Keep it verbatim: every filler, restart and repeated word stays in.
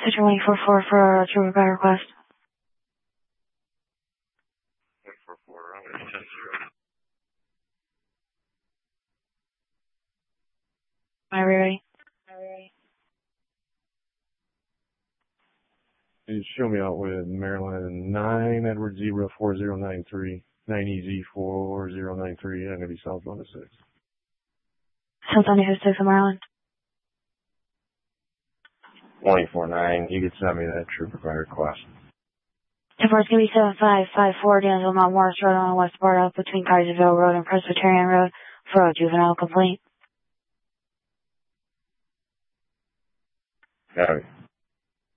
Citroen one four four for a trooper by request. one four four, runway ten zero. Am I ready? You show me out with Maryland nine, Edward Zebra four zero nine three, nine E Z four zero nine three, I'm going to be southbound to six. Southbound to six in Maryland. one four nine, you could send me that trooper by request. ten four, it's going to be seven five five four, D'Angelo Mount Morris Road on the west border between Carsonville Road and Presbyterian Road for a juvenile complaint. Got it.